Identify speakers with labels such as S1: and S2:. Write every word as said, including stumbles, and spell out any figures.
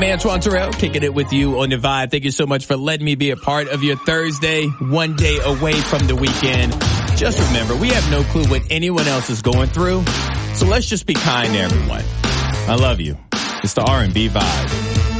S1: I'm Antoine Terrell, kicking it with you on the Vibe. Thank you so much for letting me be a part of your Thursday, one day away from the weekend. Just remember, we have no clue what anyone else is going through, so let's just be kind to everyone. I love you. It's the R and B Vibe.